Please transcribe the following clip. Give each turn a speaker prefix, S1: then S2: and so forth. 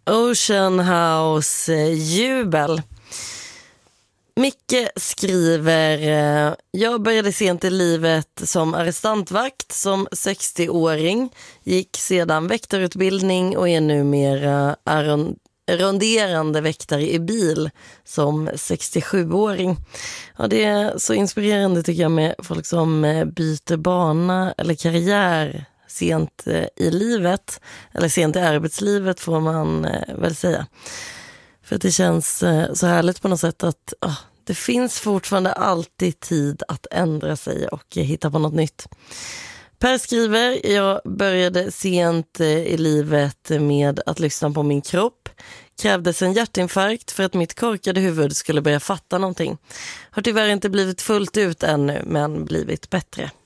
S1: Ocean House jubel. Micke skriver, jag började sent i livet som arrestantvakt som 60-åring, gick sedan väktarutbildning och är numera ronderande väktare i bil som 67-åring. Ja, det är så inspirerande tycker jag med folk som byter bana eller karriär sent i livet, eller sent i arbetslivet får man väl säga. För att det känns så härligt på något sätt att det finns fortfarande alltid tid att ändra sig och hitta på något nytt. Per skriver, jag började sent i livet med att lyssna på min kropp. Krävdes en hjärtinfarkt för att mitt korkade huvud skulle börja fatta någonting. Har tyvärr inte blivit fullt ut ännu, men blivit bättre.